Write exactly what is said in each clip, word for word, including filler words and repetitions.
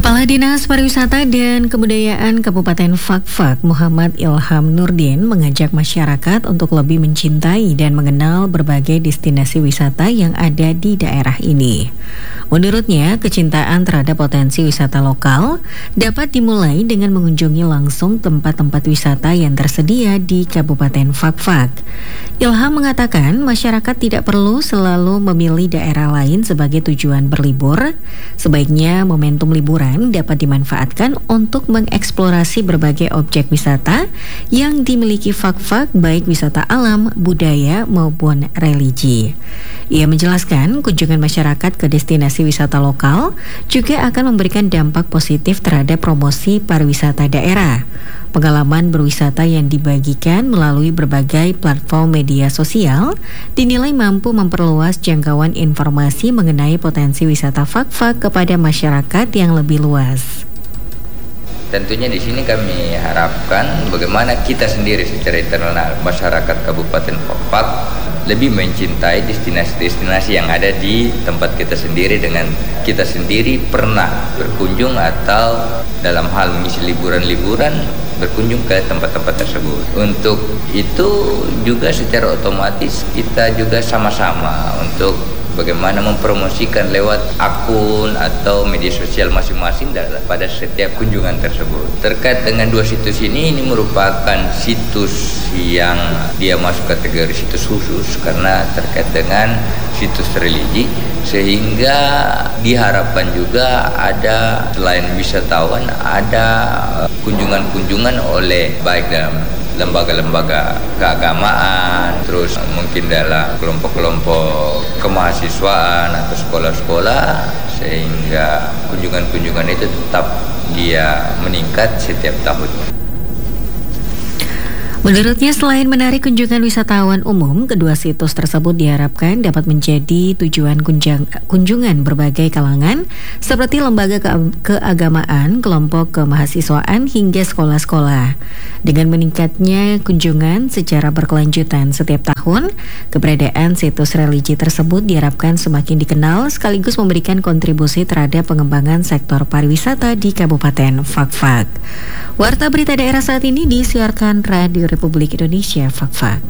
Kepala Dinas Pariwisata dan Kebudayaan Kabupaten Fakfak Muhammad Ilham Nurdin mengajak masyarakat untuk lebih mencintai dan mengenal berbagai destinasi wisata yang ada di daerah ini. Menurutnya, kecintaan terhadap potensi wisata lokal dapat dimulai dengan mengunjungi langsung tempat-tempat wisata yang tersedia di Kabupaten Fakfak. Ilham mengatakan masyarakat tidak perlu selalu memilih daerah lain sebagai tujuan berlibur. Sebaiknya momentum liburan dapat dimanfaatkan untuk mengeksplorasi berbagai objek wisata yang dimiliki Fakfak, baik wisata alam, budaya maupun religi. Ia menjelaskan kunjungan masyarakat ke destinasi wisata lokal juga akan memberikan dampak positif terhadap promosi pariwisata daerah. Pengalaman berwisata yang dibagikan melalui berbagai platform media sosial dinilai mampu memperluas jangkauan informasi mengenai potensi wisata Fakfak kepada masyarakat yang lebih luas. Tentunya di sini kami harapkan bagaimana kita sendiri secara internal masyarakat Kabupaten Fakfak lebih mencintai destinasi-destinasi yang ada di tempat kita sendiri dengan kita sendiri pernah berkunjung atau dalam hal mengisi liburan-liburan berkunjung ke tempat-tempat tersebut. Untuk itu juga secara otomatis kita juga sama-sama untuk bagaimana mempromosikan lewat akun atau media sosial masing-masing pada setiap kunjungan tersebut. Terkait dengan dua situs ini, ini merupakan situs yang dia masuk kategori situs khusus karena terkait dengan situs religi, sehingga diharapkan juga ada selain wisatawan ada kunjungan-kunjungan oleh baik dalam lembaga-lembaga keagamaan, terus mungkin dalam kelompok-kelompok kemahasiswaan atau sekolah-sekolah, sehingga kunjungan-kunjungan itu tetap dia meningkat setiap tahun. Menurutnya, selain menarik kunjungan wisatawan umum, kedua situs tersebut diharapkan dapat menjadi tujuan kunjung, kunjungan berbagai kalangan seperti lembaga ke, keagamaan, kelompok kemahasiswaan hingga sekolah-sekolah. Dengan meningkatnya kunjungan secara berkelanjutan setiap tahun, keberadaan situs religi tersebut diharapkan semakin dikenal sekaligus memberikan kontribusi terhadap pengembangan sektor pariwisata di Kabupaten Fakfak. Warta Berita Daerah saat ini disiarkan Radio Republik Indonesia Fakfak.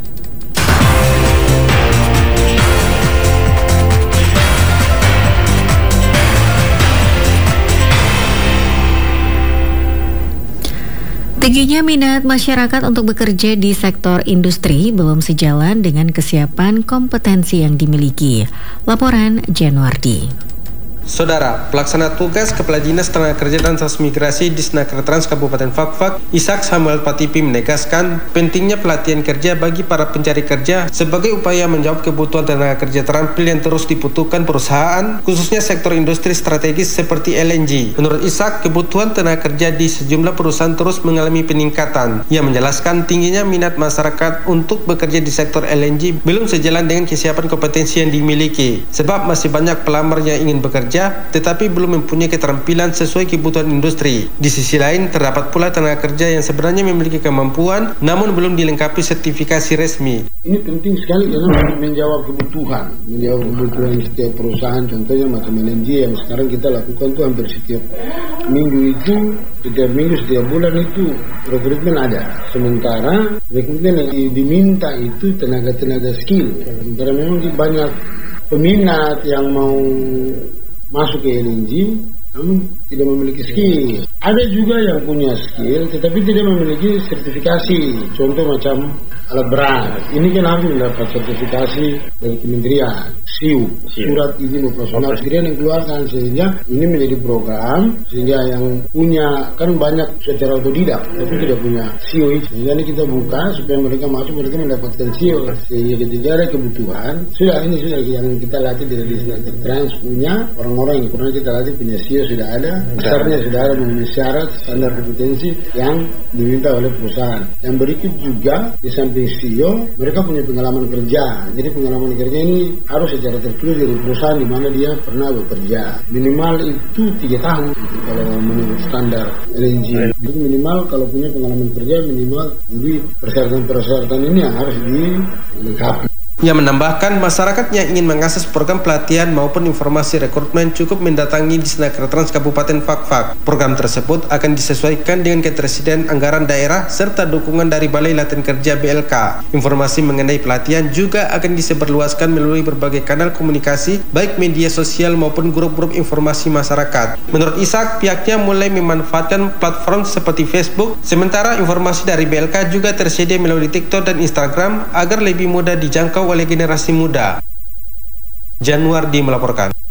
Tingginya minat masyarakat untuk bekerja di sektor industri belum sejalan dengan kesiapan kompetensi yang dimiliki. Laporan Januardi. Saudara, pelaksana tugas Kepala Dinas Tenaga Kerja dan Transmigrasi Disnaker Trans Kabupaten Fakfak, Ishak Samuel Patipi menegaskan pentingnya pelatihan kerja bagi para pencari kerja sebagai upaya menjawab kebutuhan tenaga kerja terampil yang terus dibutuhkan perusahaan, khususnya sektor industri strategis seperti L N G. Menurut Ishak, kebutuhan tenaga kerja di sejumlah perusahaan terus mengalami peningkatan. Ia menjelaskan tingginya minat masyarakat untuk bekerja di sektor L N G belum sejalan dengan kesiapan kompetensi yang dimiliki, sebab masih banyak pelamar yang ingin bekerja tetapi belum mempunyai keterampilan sesuai kebutuhan industri. Di sisi lain, terdapat pula tenaga kerja yang sebenarnya memiliki kemampuan namun belum dilengkapi sertifikasi resmi. Ini penting sekali karena menjawab kebutuhan, menjawab kebutuhan setiap perusahaan. Contohnya macam L N G yang sekarang kita lakukan tuh hampir setiap minggu itu, setiap minggu, setiap bulan itu rekrutmen ada. Sementara rekrutmen yang diminta itu tenaga-tenaga skill. Sementara memang banyak peminat yang mau masuk ke L N G namun tidak memiliki skill. Ada juga yang punya skill tetapi tidak memiliki sertifikasi. Contoh macam alat berat. Ini kan harus mendapat sertifikasi dari Kementerian S I U, Surat Izin Operasional Kementerian yang keluarkan, sehingga ini menjadi program sehingga yang punya kan banyak secara otodidak tapi tidak punya S I U, sehingga ini kita buka supaya mereka masuk, mereka mendapatkan S I U, sehingga ketika ada kebutuhan sudah ini sudah yang kita latih dari Disnaker Trans punya orang-orang yang pernah kita latih punya S I U sudah ada, besarnya sudah ada memenuhi syarat standar kompetensi yang diminta oleh perusahaan. Yang berikut juga di samping S I O mereka punya pengalaman kerja. Jadi pengalaman kerja ini harus secara tertulis dari perusahaan di mana dia pernah bekerja. Minimal itu tiga tahun kalau menurut standar L N G. Jadi minimal kalau punya pengalaman kerja minimal, jadi persyaratan-persyaratan ini yang harus dilengkapi. Ia menambahkan masyarakat yang ingin mengakses program pelatihan maupun informasi rekrutmen cukup mendatangi Disnaker Trans Kabupaten Fak-Fak. Program tersebut akan disesuaikan dengan ketersediaan anggaran daerah serta dukungan dari Balai Latihan Kerja B L K. Informasi mengenai pelatihan juga akan disebarluaskan melalui berbagai kanal komunikasi baik media sosial maupun grup-grup informasi masyarakat. Menurut Ishak, pihaknya mulai memanfaatkan platform seperti Facebook, sementara informasi dari B L K juga tersedia melalui TikTok dan Instagram agar lebih mudah dijangkau oleh generasi muda. Januardi melaporkan.